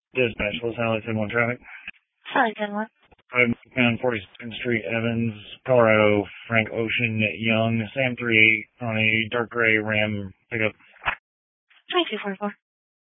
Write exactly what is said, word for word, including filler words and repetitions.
Dispatch, Los Angeles, ten one traffic. Sorry, ten one. I'm on forty-second Street, Evans, Colorado, Frank Ocean, Young, Sam three eight on a dark gray Ram pickup. twenty-two forty-four.